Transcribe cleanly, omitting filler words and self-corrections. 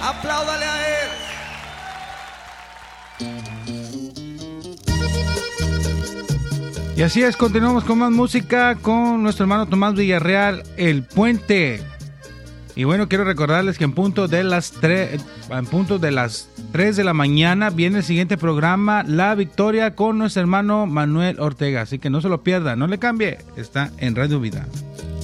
Apláudale a él. Y así es, continuamos con más música con nuestro hermano Tomás Villarreal, El Puente. Y bueno, quiero recordarles que en punto de las 3 de la mañana viene el siguiente programa, La Victoria, con nuestro hermano Manuel Ortega. Así que no se lo pierda, no le cambie, está en Radio Vida.